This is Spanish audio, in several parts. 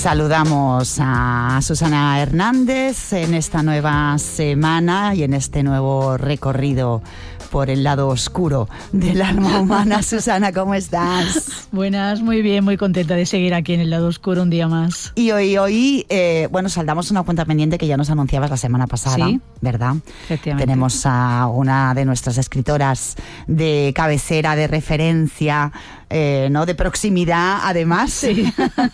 Saludamos a Susana Hernández en esta nueva semana y en este nuevo recorrido por el lado oscuro del alma humana. Susana, ¿cómo estás? Buenas, muy bien, muy contenta de seguir aquí en el lado oscuro un día más. Y hoy saldamos una cuenta pendiente que ya nos anunciabas la semana pasada, ¿sí? ¿Verdad? Efectivamente. Tenemos a una de nuestras escritoras de cabecera, de referencia, ¿no? De proximidad, además. Sí.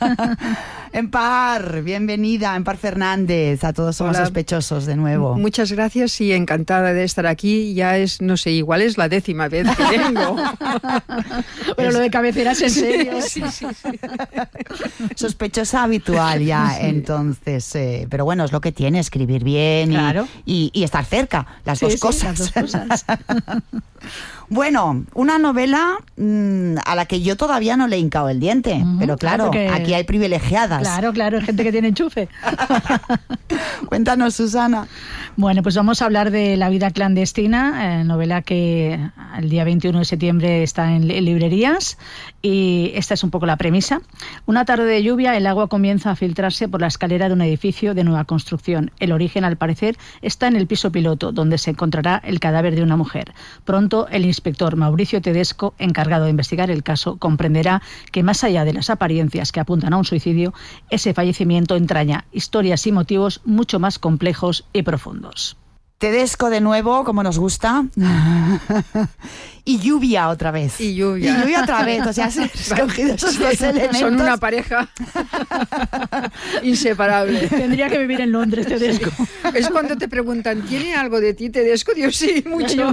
Empar, bienvenida, Empar Fernández, a Todos Somos Sospechosos de nuevo. Muchas gracias y encantada de estar aquí. Ya es, no sé, igual es la 10ª vez que vengo. Pero lo de cabecera es en serio. Sí. Sospechosa habitual ya, sí. Entonces, pero bueno, es lo que tiene, escribir bien, claro. y estar cerca, las dos cosas. Las dos cosas. Bueno, una novela a la que yo todavía no le he hincado el diente, pero claro, aquí hay privilegiadas. Claro, hay gente que tiene enchufe. Cuéntanos, Susana. Bueno, pues vamos a hablar de La vida clandestina, novela que el día 21 de septiembre está en librerías, y esta es un poco la premisa. Una tarde de lluvia, el agua comienza a filtrarse por la escalera de un edificio de nueva construcción. El origen, al parecer, está en el piso piloto, donde se encontrará el cadáver de una mujer. Pronto, el inspector Mauricio Tedesco, encargado de investigar el caso, comprenderá que más allá de las apariencias que apuntan a un suicidio, ese fallecimiento entraña historias y motivos mucho más complejos y profundos. Tedesco de nuevo, como nos gusta. Y lluvia otra vez. Y lluvia otra vez. O sea, has escogido esos dos elementos. Son una pareja inseparable. Tendría que vivir en Londres, Tedesco. Sí. Es cuando te preguntan, ¿tiene algo de ti, Tedesco? Digo, sí, mucho.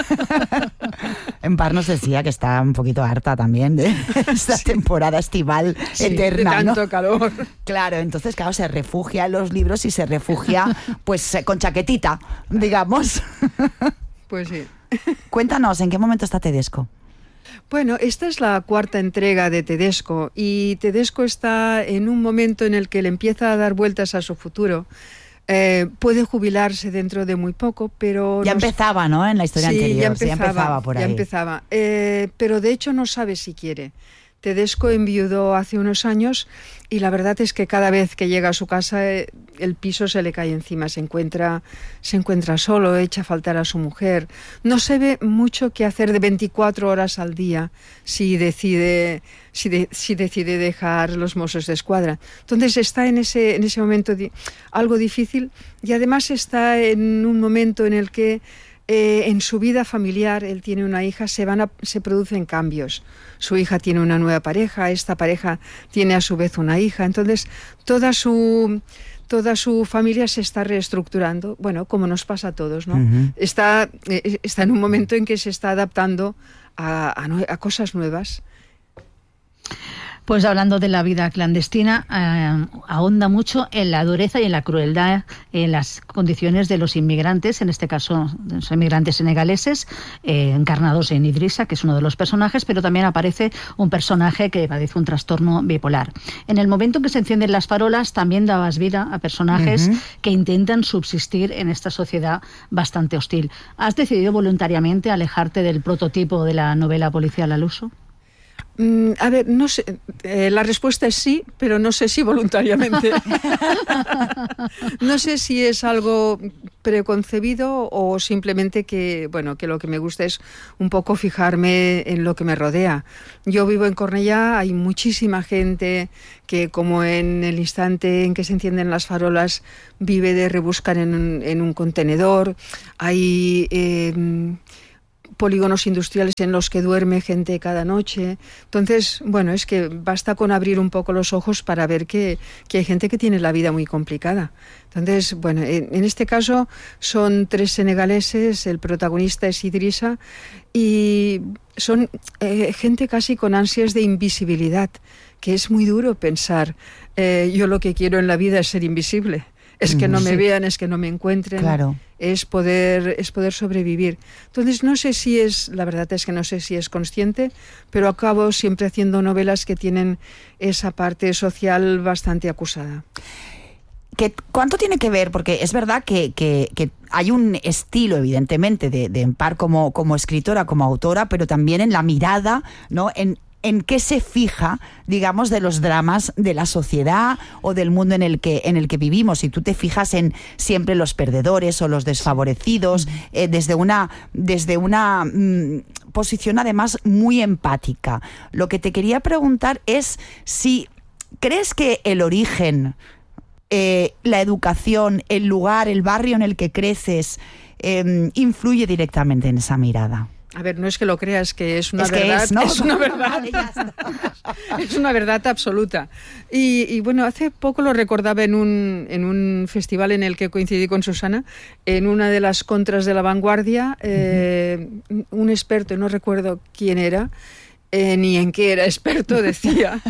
Empar nos decía que está un poquito harta también de esta temporada estival eterna. De tanto ¿no? calor. Claro, entonces, claro, se refugia en los libros y se refugia pues con chaquetita, digamos. Pues sí. Cuéntanos, ¿en qué momento está Tedesco? Bueno, esta es la 4ª entrega de Tedesco y Tedesco está en un momento en el que le empieza a dar vueltas a su futuro. Puede jubilarse dentro de muy poco, pero... Ya empezaba, ¿no? En la historia anterior. Ya empezaba por ahí. Ya empezaba. Pero de hecho no sabe si quiere. Tedesco enviudó hace unos años y la verdad es que cada vez que llega a su casa el piso se le cae encima, se encuentra solo, echa a faltar a su mujer. No se ve mucho que hacer de 24 horas al día si decide dejar los Mossos de Escuadra. Entonces está en ese momento algo difícil y además está en un momento en el que en su vida familiar, él tiene una hija, se producen cambios. Su hija tiene una nueva pareja, esta pareja tiene a su vez una hija, entonces toda su familia se está reestructurando, bueno, como nos pasa a todos, ¿no? Uh-huh. Está en un momento en que se está adaptando a cosas nuevas. Pues hablando de La vida clandestina, ahonda mucho en la dureza y en la crueldad, en las condiciones de los inmigrantes, en este caso los inmigrantes senegaleses, encarnados en Idrissa, que es uno de los personajes, pero también aparece un personaje que padece un trastorno bipolar. En el momento en que se encienden las farolas, también dabas vida a personajes que intentan subsistir en esta sociedad bastante hostil. ¿Has decidido voluntariamente alejarte del prototipo de la novela policial al uso? A ver, no sé, la respuesta es sí, pero no sé si voluntariamente. No sé si es algo preconcebido o simplemente que lo que me gusta es un poco fijarme en lo que me rodea. Yo vivo en Cornellá, hay muchísima gente que, como en el instante en que se encienden las farolas, vive de rebuscar en un contenedor. Hay polígonos industriales en los que duerme gente cada noche. Entonces, bueno, es que basta con abrir un poco los ojos para ver que hay gente que tiene la vida muy complicada. Entonces, bueno, en este caso son 3 senegaleses, el protagonista es Idrissa, y son gente casi con ansias de invisibilidad, que es muy duro pensar, yo lo que quiero en la vida es ser invisible. Es que no me vean, es que no me encuentren, claro. es poder sobrevivir. Entonces la verdad es que no sé si es consciente, pero acabo siempre haciendo novelas que tienen esa parte social bastante acusada. ¿Cuánto tiene que ver? Porque es verdad que hay un estilo, evidentemente, de Empar como escritora, como autora, pero también en la mirada, ¿no? En en qué se fija, digamos, de los dramas de la sociedad o del mundo en el que vivimos. Y tú te fijas en siempre los perdedores o los desfavorecidos, desde una posición además muy empática. Lo que te quería preguntar es si crees que el origen, la educación, el lugar, el barrio en el que creces, influye directamente en esa mirada. A ver, no es que lo creas, que es una es verdad, es, ¿no? es una verdad, Vale, ya está. es una verdad absoluta. Y bueno, hace poco lo recordaba en un festival en el que coincidí con Susana, en una de las contras de La Vanguardia, un experto, no recuerdo quién era, ni en qué era experto, decía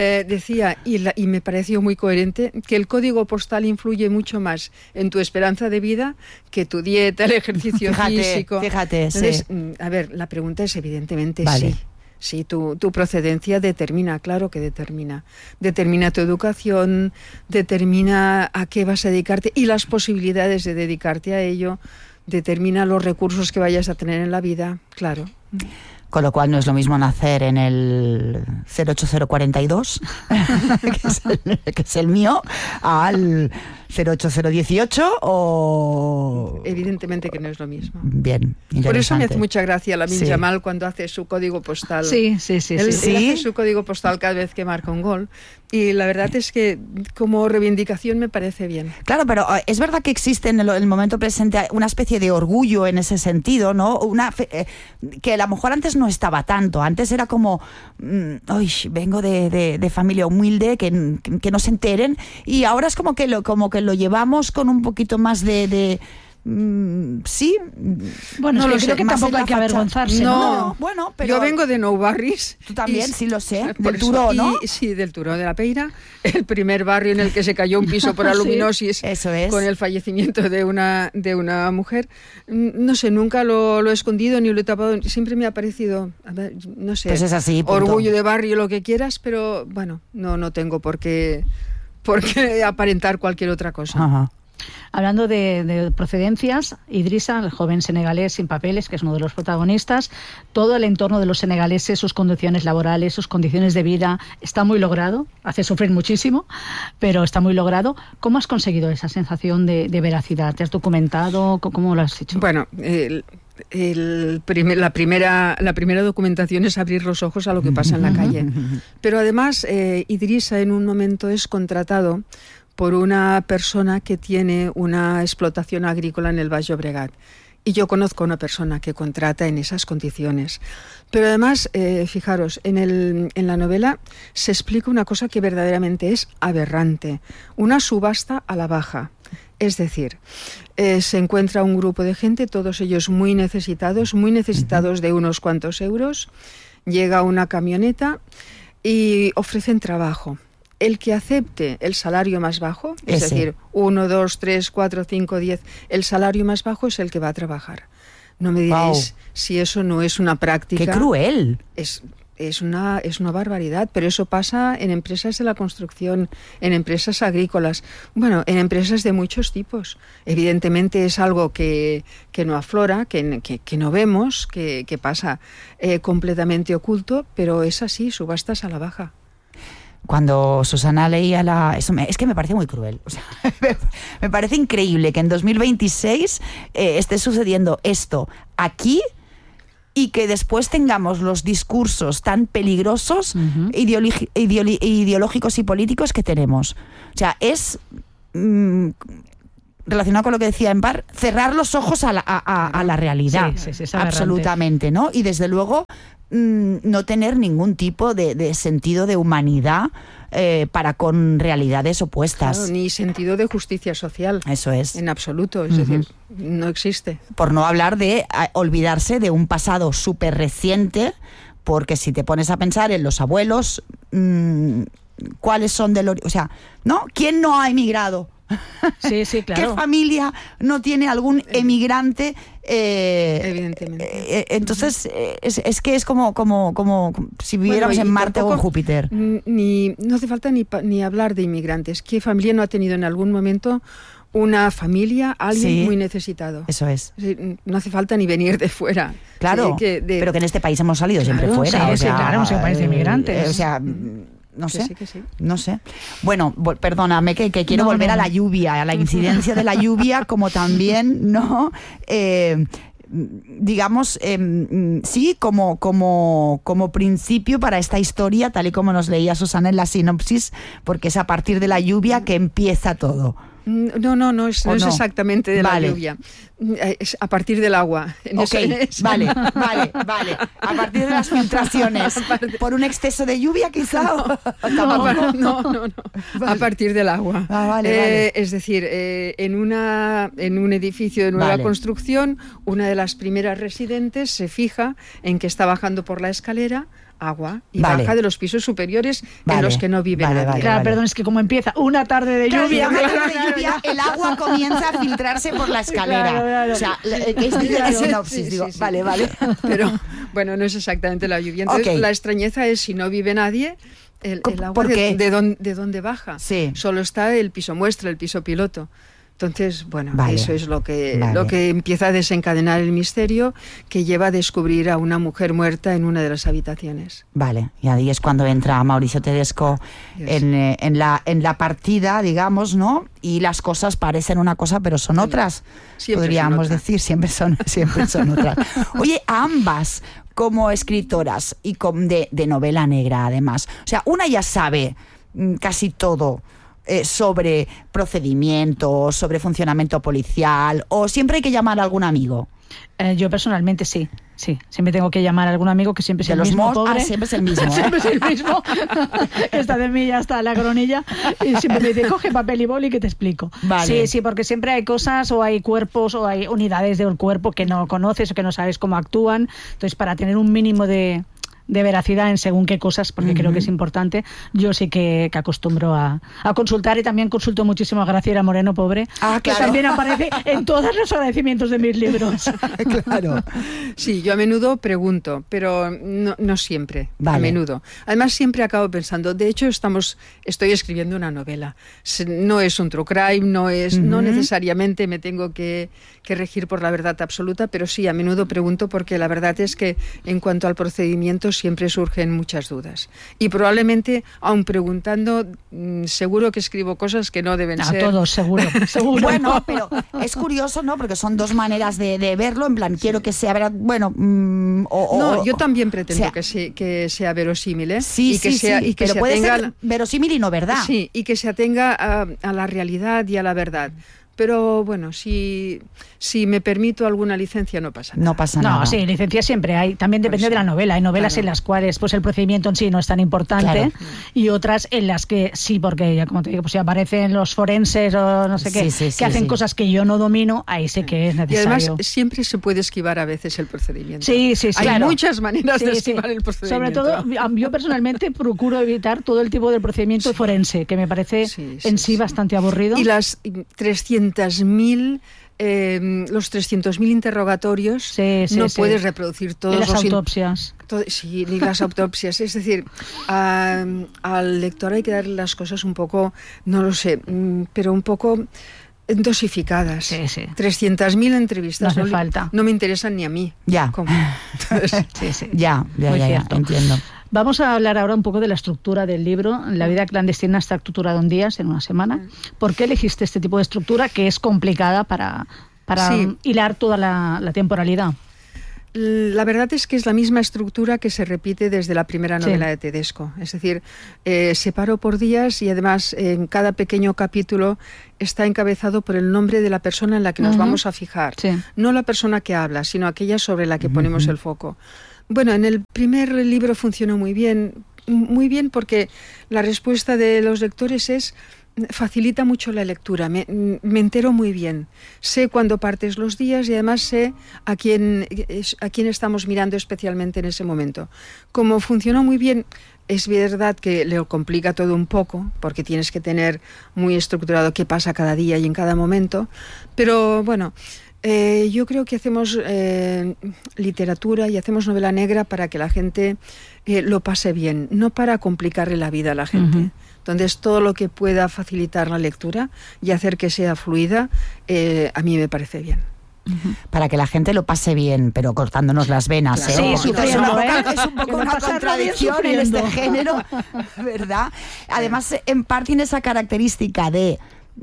y me pareció muy coherente, que el código postal influye mucho más en tu esperanza de vida que tu dieta, el ejercicio físico. Fíjate, entonces, sí. A ver, la pregunta es evidentemente vale. sí. Sí, tu procedencia determina, claro que determina. Determina tu educación, determina a qué vas a dedicarte y las posibilidades de dedicarte a ello, determina los recursos que vayas a tener en la vida, claro. Con lo cual no es lo mismo nacer en el 08042, que es el mío, al 08018 o... Evidentemente que no es lo mismo. Bien, interesante. Por eso me hace mucha gracia Lamine Sí. Yamal cuando hace su código postal. Sí. Él hace su código postal cada vez que marca un gol. Y la verdad es que como reivindicación me parece bien. Claro, pero es verdad que existe en el momento presente una especie de orgullo en ese sentido, ¿no? Que a lo mejor antes no estaba tanto. Antes era como, vengo de familia humilde, que no se enteren. Y ahora es como que lo llevamos con un poquito más de sí. Bueno, no es que creo que tampoco hay que avergonzarse. No, bueno, pero yo vengo de Nou Barris. Tú también, sí lo sé, del Turó, ¿no? Sí, del Turó de la Peira, el primer barrio en el que se cayó un piso por aluminosis. Sí, eso es. Con el fallecimiento de una mujer. No sé, nunca lo he escondido ni lo he tapado, siempre me ha parecido, a ver, no sé, pues es así, punto. Orgullo de barrio, lo que quieras, pero bueno, no tengo por qué aparentar cualquier otra cosa. Ajá. Hablando de procedencias, Idrissa, el joven senegalés sin papeles, que es uno de los protagonistas, todo el entorno de los senegaleses, sus condiciones laborales, sus condiciones de vida, está muy logrado, hace sufrir muchísimo, pero está muy logrado. ¿Cómo has conseguido esa sensación de veracidad? ¿Te has documentado? ¿Cómo lo has hecho? Bueno, la primera documentación es abrir los ojos a lo que pasa en la calle. Pero además, Idrissa en un momento es contratado por una persona que tiene una explotación agrícola en el Baix Llobregat. Y yo conozco a una persona que contrata en esas condiciones. Pero además, fijaros, en la novela se explica una cosa que verdaderamente es aberrante. Una subasta a la baja. Es decir, se encuentra un grupo de gente, todos ellos muy necesitados de unos cuantos euros. Llega una camioneta y ofrecen trabajo. El que acepte el salario más bajo, es decir, 1, 2, 3, 4, 5, 10, el salario más bajo es el que va a trabajar. No me diréis si eso no es una práctica. ¡Qué cruel! Es una barbaridad, pero eso pasa en empresas de la construcción, en empresas agrícolas, bueno, en empresas de muchos tipos. Evidentemente es algo que no aflora, que no vemos, que pasa completamente oculto, pero es así, subastas a la baja. Cuando Susana leía es que me parece muy cruel. O sea, me parece increíble que en 2026 esté sucediendo esto aquí y que después tengamos los discursos tan peligrosos, ideológicos y políticos que tenemos. O sea, es relacionado con lo que decía Empar, cerrar los ojos a la realidad. Sí, es absolutamente, ¿no? Y desde luego no tener ningún tipo de sentido de humanidad para con realidades opuestas. Claro, ni sentido de justicia social. Eso es. En absoluto, es decir, no existe. Por no hablar de olvidarse de un pasado súper reciente, porque si te pones a pensar en los abuelos, ¿cuáles son o sea, ¿no? ¿Quién no ha emigrado? Sí, claro. ¿Qué familia no tiene algún emigrante? Evidentemente. Entonces, es que es como si viviéramos en Marte o en Júpiter. No hace falta ni hablar de inmigrantes. ¿Qué familia no ha tenido en algún momento una familia, alguien Sí. muy necesitado. Eso es. Es decir, no hace falta ni venir de fuera. Claro, Sí, pero que en este país hemos salido siempre Claro, fuera. sí, o sí, sea, claro, hemos sido país de inmigrantes. O sea, no Que sé, sí, que sí. no sé. Bueno, perdóname que quiero No, volver no, a la no. lluvia, a la incidencia de la lluvia, como también, ¿no? Digamos, sí, como principio para esta historia, tal y como nos leía Susana en la sinopsis, porque es a partir de la lluvia que empieza todo. No es exactamente de Vale. la lluvia. Es a partir del agua. Ok, vale. A partir de las filtraciones. ¿Por un exceso de lluvia quizá? No. A partir del agua. Vale. Es decir, en un edificio de nueva construcción, una de las primeras residentes se fija en que está bajando por la escalera agua y baja de los pisos superiores en los que no vive nadie. Claro, perdón, es que como empieza una tarde de lluvia, el agua comienza a filtrarse por la escalera. Claro. O sea, es de la sinopsis, digo. Sí. Vale. Pero bueno, no es exactamente la lluvia. Entonces, la extrañeza es si no vive nadie, el agua de dónde baja. Sí. Solo está el piso muestra, el piso piloto. Entonces, bueno, eso es lo que empieza a desencadenar el misterio que lleva a descubrir a una mujer muerta en una de las habitaciones. Vale, y ahí es cuando entra Mauricio Tedesco en la partida, digamos, ¿no? Y las cosas parecen una cosa, pero son otras. Siempre podríamos son decir, siempre son otras. Oye, ambas como escritoras y de novela negra, además. O sea, una ya sabe casi todo sobre procedimientos, sobre funcionamiento policial, o siempre hay que llamar a algún amigo. Yo personalmente sí. Siempre tengo que llamar a algún amigo que siempre es el mismo, pobre. Siempre es el mismo. Siempre es el mismo. Esta de mí ya está la coronilla. Y siempre me dice, coge papel y boli que te explico. Vale. Sí, porque siempre hay cosas o hay cuerpos o hay unidades del cuerpo que no conoces o que no sabes cómo actúan. Entonces, para tener un mínimo de veracidad en según qué cosas, porque creo que es importante, yo sí que acostumbro a consultar, y también consulto muchísimo a Graciela Moreno, pobre, que también aparece en todos los agradecimientos de mis libros. Claro. Sí, yo a menudo pregunto, pero no siempre, a menudo. Además, siempre acabo pensando, de hecho estoy escribiendo una novela, no es un true crime, no necesariamente me tengo que regir por la verdad absoluta, pero sí, a menudo pregunto, porque la verdad es que en cuanto al procedimiento siempre surgen muchas dudas. Y probablemente, aun preguntando, seguro que escribo cosas que no deben ser. Todos, seguro. Bueno, pero es curioso, ¿no? Porque son dos maneras de verlo, en plan, quiero que sea, bueno... yo también pretendo que sea verosímil, ¿eh? Sí, pero puede ser verosímil y no verdad. Sí, y que se atenga a la realidad y a la verdad. Pero bueno, si me permito alguna licencia, no pasa nada. No pasa nada. No, sí, licencia siempre hay. También depende de la novela. Hay novelas en las cuales pues el procedimiento en sí no es tan importante, y otras en las que sí, porque ya como te digo, pues si aparecen los forenses o no sé qué, que hacen cosas que yo no domino, ahí sí que es necesario. Y además siempre se puede esquivar a veces el procedimiento. Sí. Hay muchas maneras de esquivar el procedimiento. Sobre todo, yo personalmente procuro evitar todo el tipo de procedimiento forense, que me parece en sí bastante aburrido. Y las 300.000 los 300.000 interrogatorios no puedes reproducir todos las autopsias. Sí, ni las autopsias. Es decir, al lector hay que darle las cosas un poco, no lo sé, pero un poco dosificadas. Sí. 300.000 entrevistas. No hace falta. No me interesan ni a mí. Ya. Ya, entiendo. Vamos a hablar ahora un poco de la estructura del libro. La vida clandestina está estructurada en días, en una semana. ¿Por qué elegiste este tipo de estructura que es complicada para hilar toda la temporalidad? La verdad es que es la misma estructura que se repite desde la primera novela de Tedesco. Es decir, separo por días, y además en cada pequeño capítulo está encabezado por el nombre de la persona en la que nos vamos a fijar. No la persona que habla, sino aquella sobre la que ponemos el foco. Bueno, en el primer libro funcionó muy bien porque la respuesta de los lectores facilita mucho la lectura, me entero muy bien, sé cuándo partes los días y además sé a quién estamos mirando especialmente en ese momento. Como funcionó muy bien, es verdad que le complica todo un poco, porque tienes que tener muy estructurado qué pasa cada día y en cada momento, pero bueno, Yo creo que hacemos literatura y hacemos novela negra para que la gente lo pase bien, no para complicarle la vida a la gente. Uh-huh. Entonces, todo lo que pueda facilitar la lectura y hacer que sea fluida, a mí me parece bien. Uh-huh. Para que la gente lo pase bien, pero cortándonos las venas. Claro. Sí, es un poco una contradicción en este género, ¿verdad? Además, en parte tiene esa característica de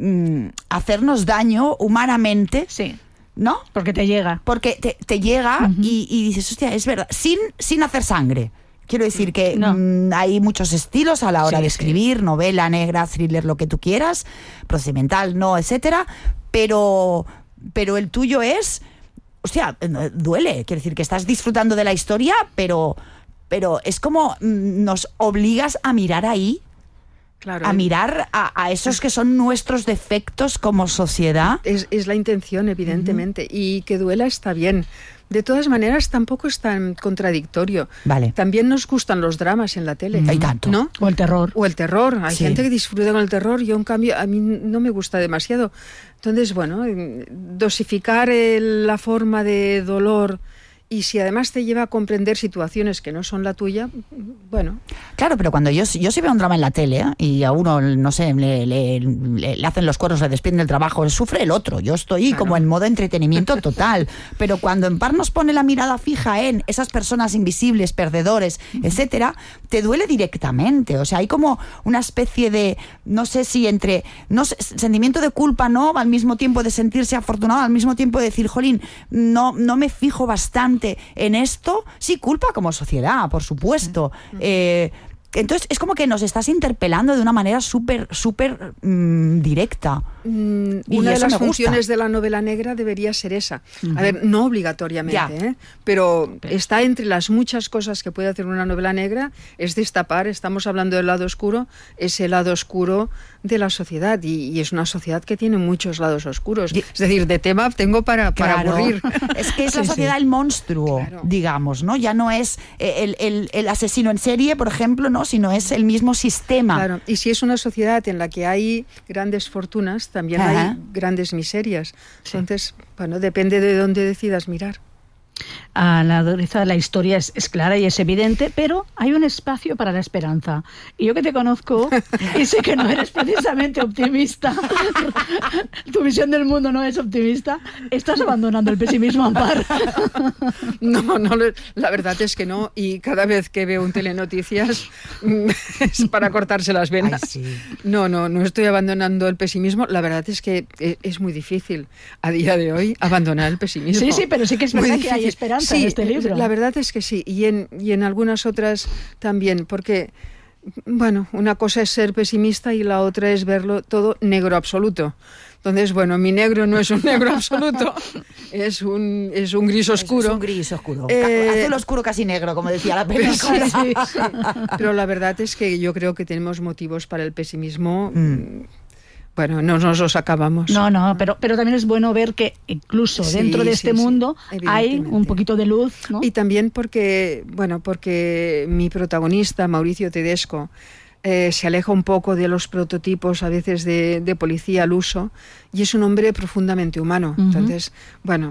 hacernos daño humanamente. Sí. ¿No? Porque te llega. Porque te llega uh-huh. y dices, hostia, es verdad, sin hacer sangre. Quiero decir que hay muchos estilos a la hora de escribir, novela negra, thriller, lo que tú quieras, procedimental, no, etcétera, pero el tuyo es, hostia, duele. Quiero decir que estás disfrutando de la historia, pero es como nos obligas a mirar ahí. Claro, a mirar a esos que son nuestros defectos como sociedad. Es la intención, evidentemente, uh-huh. y que duela está bien. De todas maneras, tampoco es tan contradictorio. Vale. También nos gustan los dramas en la tele. Hay tanto. ¿No? O el terror. O el terror. Hay gente que disfruta con el terror. Yo, en cambio, a mí no me gusta demasiado. Entonces, bueno, dosificar la forma de dolor. Y si además te lleva a comprender situaciones que no son la tuya, bueno. Claro, pero cuando yo sí veo un drama en la tele, y a uno, no sé, le hacen los cuernos, le despiden del trabajo, sufre el otro. Yo estoy como en modo entretenimiento total. Pero cuando en par nos pone la mirada fija en esas personas invisibles, perdedores, etcétera, te duele directamente. O sea, hay como una especie de, no sé si entre, no sé, sentimiento de culpa, ¿no? Al mismo tiempo de sentirse afortunado, al mismo tiempo de decir, jolín, no me fijo bastante en esto. Sí, culpa como sociedad, por supuesto. Entonces es como que nos estás interpelando de una manera súper directa. Una de las funciones de la novela negra debería ser esa. Uh-huh. A ver, no obligatoriamente, pero está entre las muchas cosas que puede hacer una novela negra, es destapar, estamos hablando del lado oscuro, es el lado oscuro de la sociedad, y es una sociedad que tiene muchos lados oscuros. Es decir, de tema tengo para aburrir. Es que es la sociedad el monstruo, digamos, ¿no? Ya no es el asesino en serie, por ejemplo, ¿no? Sino es el mismo sistema. Claro, y si es una sociedad en la que hay grandes fortunas, también hay grandes miserias. Entonces, bueno, depende de dónde decidas mirar. La dureza de la historia es clara y es evidente, pero hay un espacio para la esperanza. Y yo que te conozco y sé que no eres precisamente optimista, tu visión del mundo no es optimista, estás abandonando el pesimismo, Ampar. No, la verdad es que no, y cada vez que veo un telenoticias es para cortarse las venas. Ay, sí. No estoy abandonando el pesimismo. La verdad es que es muy difícil a día de hoy abandonar el pesimismo. Sí, pero sí que es verdad que hay esperanza en este libro. La verdad es que sí, y en algunas otras también, porque, bueno, una cosa es ser pesimista y la otra es verlo todo negro absoluto. Entonces, bueno, mi negro no es un negro absoluto, es un gris oscuro. Es un gris oscuro, azul oscuro casi negro, como decía la película. Sí. Pero la verdad es que yo creo que tenemos motivos para el pesimismo. Bueno, no nos los acabamos. No, pero también es bueno ver que incluso dentro de este mundo hay un poquito de luz, ¿no? Y también porque mi protagonista, Mauricio Tedesco, se aleja un poco de los prototipos a veces de policía al uso, y es un hombre profundamente humano. Uh-huh. Entonces, bueno,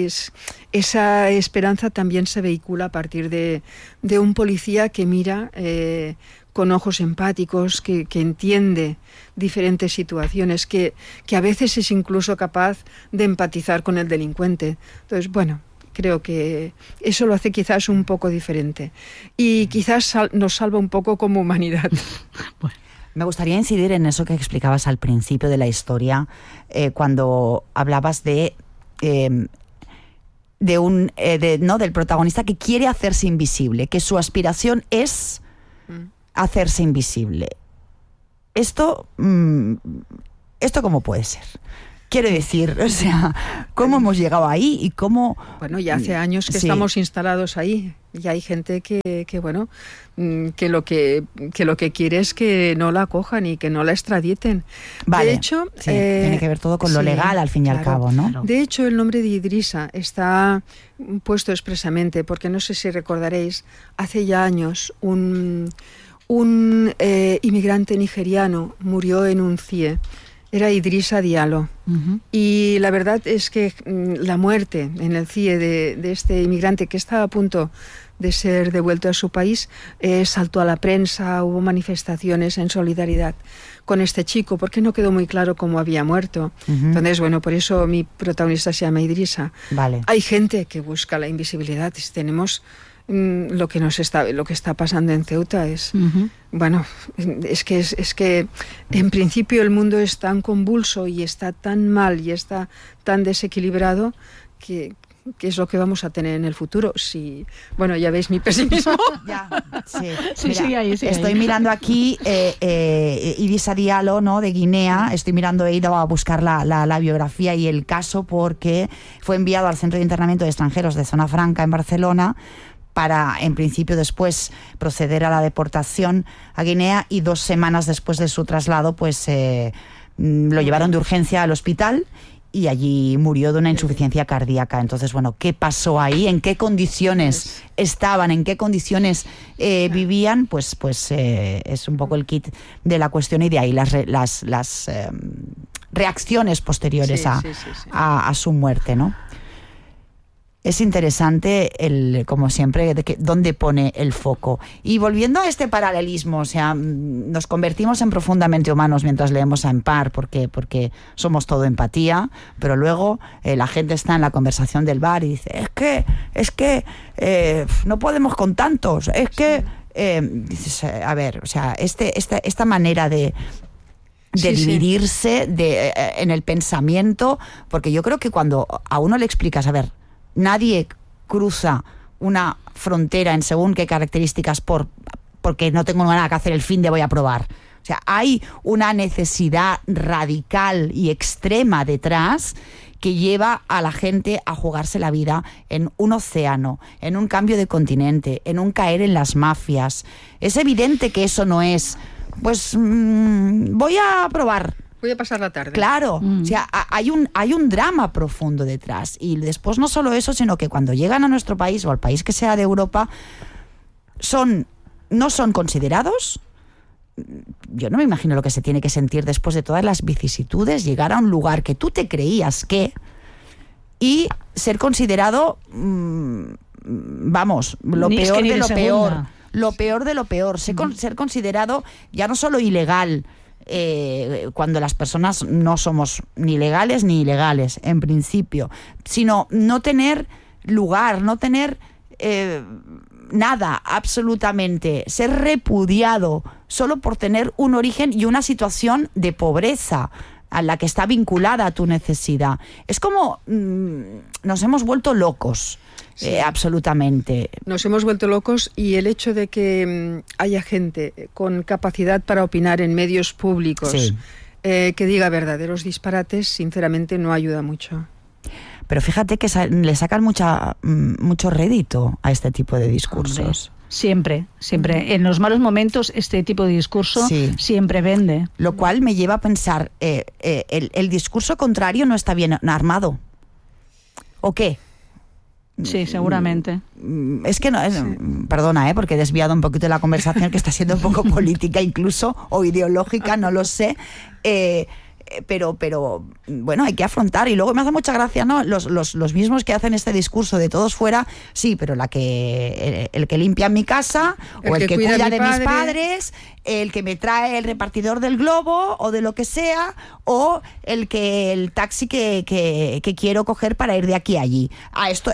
esa esperanza también se vehicula a partir de un policía que mira con ojos empáticos, que entiende diferentes situaciones, que a veces es incluso capaz de empatizar con el delincuente. Entonces, bueno, creo que eso lo hace quizás un poco diferente y quizás nos salva un poco como humanidad. Bueno. Me gustaría incidir en eso que explicabas al principio de la historia, cuando hablabas del protagonista que quiere hacerse invisible, que su aspiración es hacerse invisible. ¿Esto cómo puede ser? Quiero decir, o sea, ¿cómo hemos llegado ahí y cómo...? Bueno, ya hace años que estamos instalados ahí. Y hay gente que lo que quiere es que no la acojan y que no la extraditen. Vale. De hecho, tiene que ver todo con lo legal al fin y al cabo, ¿no? De hecho, el nombre de Idrisa está puesto expresamente porque no sé si recordaréis, hace ya años un inmigrante nigeriano murió en un CIE era Idrissa Diallo. Y la verdad es que la muerte en el CIE de este inmigrante que estaba a punto de ser devuelto a su país, saltó a la prensa, hubo manifestaciones en solidaridad con este chico, porque no quedó muy claro cómo había muerto. Entonces, bueno, por eso mi protagonista se llama Idrissa. Vale. Hay gente que busca la invisibilidad. Tenemos lo que está pasando en Ceuta es bueno, es que en principio el mundo es tan convulso y está tan mal y está tan desequilibrado que es lo que vamos a tener en el futuro. Si, bueno, ya veis mi pesimismo. Ya, sí. Sí, Mira, ahí, estoy mirando aquí Idrissa Diallo, ¿no?, de Guinea. Estoy mirando, he ido a buscar la biografía y el caso porque fue enviado al Centro de Internamiento de Extranjeros de Zona Franca en Barcelona para, en principio, después proceder a la deportación a Guinea, y 2 semanas después de su traslado, pues lo llevaron de urgencia al hospital y allí murió de una insuficiencia cardíaca. Entonces, bueno, ¿qué pasó ahí? ¿En qué condiciones estaban? ¿En qué condiciones vivían? Pues es un poco el kit de la cuestión, y de ahí las reacciones posteriores a su muerte, ¿no? Es interesante, como siempre, dónde pone el foco. Y volviendo a este paralelismo, o sea, nos convertimos en profundamente humanos mientras leemos a Empar, porque somos todo empatía, pero luego la gente está en la conversación del bar y dice, es que no podemos con tantos, es que... dices, a ver, o sea, esta manera de dividirse en el pensamiento, porque yo creo que cuando a uno le explicas, a ver, nadie cruza una frontera en según qué características porque no tengo nada que hacer, el fin de voy a probar. O sea, hay una necesidad radical y extrema detrás que lleva a la gente a jugarse la vida en un océano, en un cambio de continente, en un caer en las mafias. Es evidente que eso no es, pues voy a probar. Voy a pasar la tarde. Claro, o sea, hay un drama profundo detrás. Y después no solo eso, sino que cuando llegan a nuestro país o al país que sea de Europa, no son considerados. Yo no me imagino lo que se tiene que sentir después de todas las vicisitudes, llegar a un lugar que tú te creías y ser considerado, vamos, lo peor de lo peor. Lo peor de lo peor. Ser considerado ya no solo ilegal, cuando las personas no somos ni legales ni ilegales, en principio, sino no tener lugar, no tener nada, absolutamente, ser repudiado solo por tener un origen y una situación de pobreza a la que está vinculada a tu necesidad. Es como nos hemos vuelto locos. Sí. Absolutamente. Nos hemos vuelto locos, y el hecho de que haya gente con capacidad para opinar en medios públicos, que diga verdaderos disparates, sinceramente no ayuda mucho. Pero fíjate que le sacan mucho rédito a este tipo de discursos. Siempre. En los malos momentos este tipo de discurso siempre vende. Lo cual me lleva a pensar, el discurso contrario no está bien armado. ¿O qué? Sí, seguramente. Es que no, perdona, porque he desviado un poquito la conversación, que está siendo un poco política incluso, o ideológica, no lo sé. Pero bueno, hay que afrontar. Y luego me hace mucha gracia, ¿no?, los mismos que hacen este discurso de todos fuera, sí, pero el que limpia mi casa, o el que cuida de mis padres, el que me trae el repartidor del globo o de lo que sea, o el taxi que quiero coger para ir de aquí a allí. Esto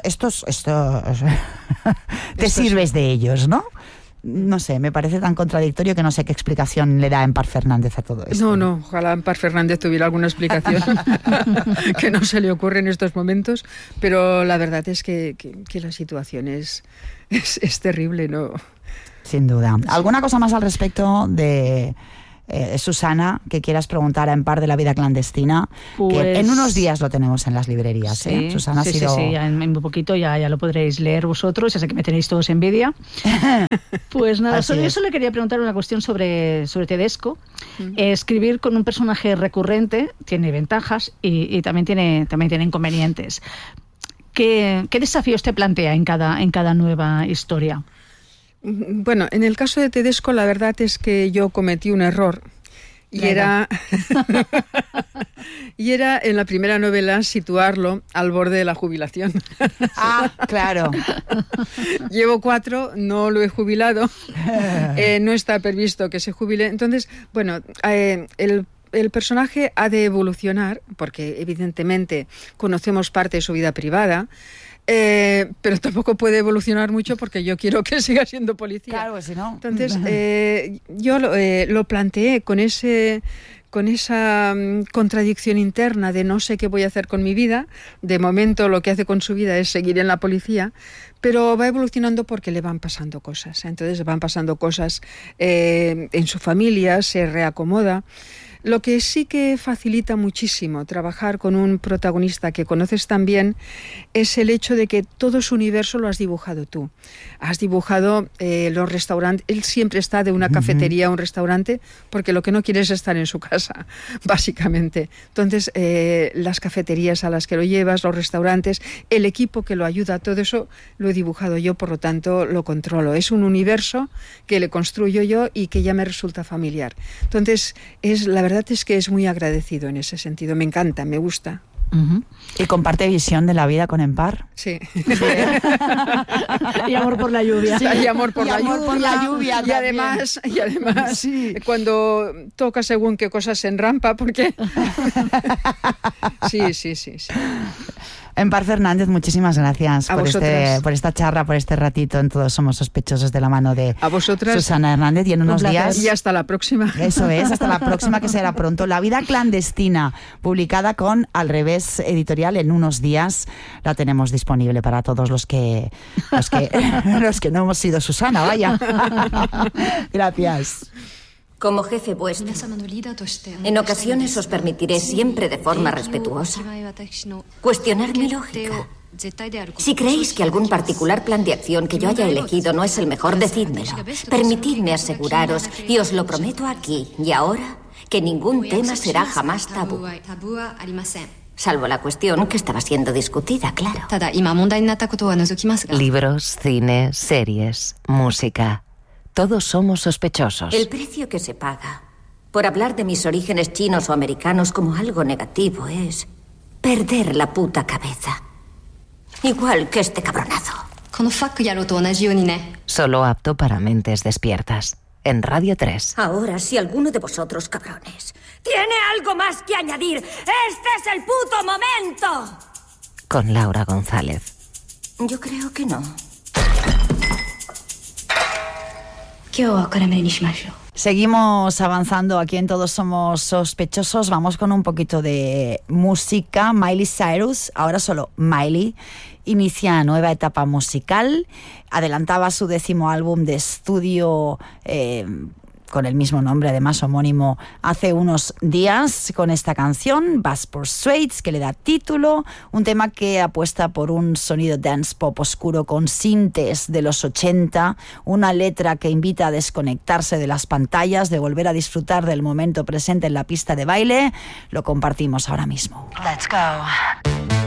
te sirves de ellos, ¿no? No sé, me parece tan contradictorio que no sé qué explicación le da Empar Fernández a todo esto. No, ojalá Empar Fernández tuviera alguna explicación que no se le ocurre en estos momentos, pero la verdad es que la situación es terrible, ¿no? Sin duda. ¿Alguna cosa más al respecto de Susana que quieras preguntar a Empar de la vida clandestina? Pues, que en unos días lo tenemos en las librerías. Sí, Susana ha sido... sí, en un poquito ya lo podréis leer vosotros, ya sé que me tenéis todos envidia. Pues nada, yo solo quería preguntar una cuestión sobre Tedesco. Escribir con un personaje recurrente tiene ventajas y también tiene inconvenientes. ¿Qué desafíos te plantea en cada nueva historia? Bueno, en el caso de Tedesco, la verdad es que yo cometí un error, Y era en la primera novela situarlo al borde de la jubilación. Ah, claro. Llevo 4, no lo he jubilado, no está previsto que se jubile. Entonces, bueno, el personaje ha de evolucionar, porque evidentemente conocemos parte de su vida privada, pero tampoco puede evolucionar mucho porque yo quiero que siga siendo policía. Claro, si no. Entonces, yo lo planteé con esa contradicción interna de no sé qué voy a hacer con mi vida. De momento lo que hace con su vida es seguir en la policía, pero va evolucionando porque le van pasando cosas. Entonces van pasando cosas en su familia, se reacomoda. Lo que sí que facilita muchísimo trabajar con un protagonista que conoces tan bien es el hecho de que todo su universo lo has dibujado tú. Has dibujado los restaurantes. Él siempre está de una cafetería a un restaurante porque lo que no quiere es estar en su casa, básicamente. Entonces, las cafeterías a las que lo llevas, los restaurantes, el equipo que lo ayuda, todo eso lo he dibujado yo, por lo tanto lo controlo. Es un universo que le construyo yo y que ya me resulta familiar. Entonces, la verdad es que es muy agradecido en ese sentido. Me encanta, me gusta. ¿Y comparte visión de la vida con Empar? Sí. Y amor por la lluvia. Sí, y amor por la lluvia. Y además sí. Cuando toca según qué cosas se enrampa, porque... Sí. Empar Fernández, muchísimas gracias por esta charla, por este ratito en Todos Somos Sospechosos, de la mano de a vosotras, Susana Hernández, y en unos días... Y hasta la próxima. Eso es, hasta la próxima, que será pronto. La vida clandestina, publicada con Al Revés Editorial. En unos días la tenemos disponible para todos los que no hemos sido Susana, vaya. Gracias. Como jefe vuestro, en ocasiones os permitiré, siempre de forma respetuosa, cuestionar mi lógica. Si creéis que algún particular plan de acción que yo haya elegido no es el mejor, decídmelo. Permitidme aseguraros, y os lo prometo aquí y ahora, que ningún tema será jamás tabú. Salvo la cuestión que estaba siendo discutida, claro. Libros, cine, series, música. Todos somos sospechosos. El precio que se paga por hablar de mis orígenes chinos o americanos como algo negativo es perder la puta cabeza. Igual que este cabronazo. Solo apto para mentes despiertas. En Radio 3. Ahora, si alguno de vosotros, cabrones, tiene algo más que añadir, ¡este es el puto momento! Con Laura González. Yo creo que no. Seguimos avanzando aquí en Todos Somos Sospechosos. Vamos con un poquito de música. Miley Cyrus, ahora solo Miley, inicia nueva etapa musical. Adelantaba su 10º álbum de estudio con el mismo nombre, además homónimo, hace unos días, con esta canción, Bass Persuades, que le da título, un tema que apuesta por un sonido dance pop oscuro con sintes de los 80, una letra que invita a desconectarse de las pantallas, de volver a disfrutar del momento presente en la pista de baile. Lo compartimos ahora mismo. Let's go.